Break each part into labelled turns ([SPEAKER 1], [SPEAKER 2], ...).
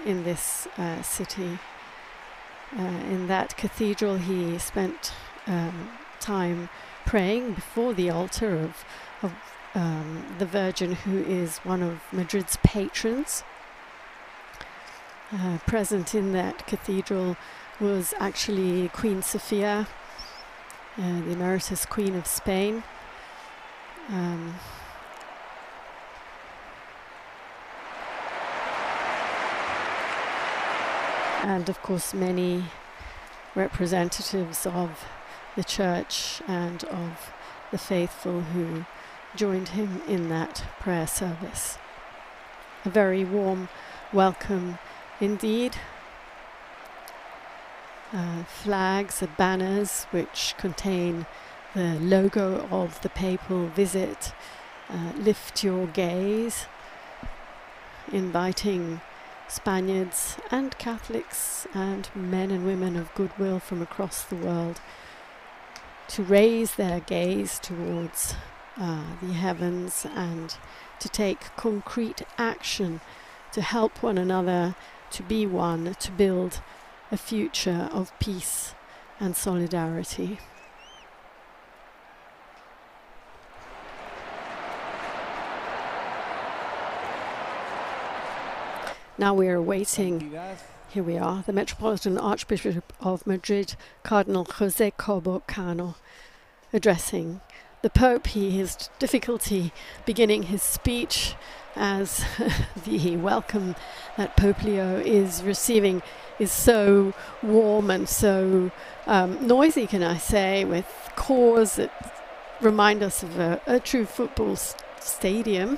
[SPEAKER 1] in this city. In that cathedral, he spent time praying before the altar of the Virgin, who is one of Madrid's patrons. Present in that cathedral was actually Queen Sofia, the Emeritus Queen of Spain. And of course many representatives of the church and of the faithful who joined him in that prayer service. A very warm welcome indeed. Flags and banners which contain the logo of the papal visit lift your gaze, inviting Spaniards and Catholics and men and women of goodwill from across the world to raise their gaze towards the heavens and to take concrete action to help one another to be one, to build a future of peace and solidarity. Now we are awaiting, here we are, the Metropolitan Archbishop of Madrid, Cardinal José Cobo Cano, addressing the Pope. He has difficulty beginning his speech as the welcome that Pope Leo is receiving is so warm and so noisy, can I say, with cores that remind us of a true football stadium.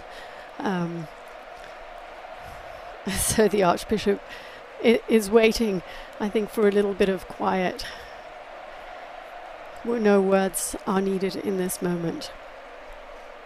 [SPEAKER 1] So the Archbishop is waiting, I think, for a little bit of quiet. No words are needed in this moment.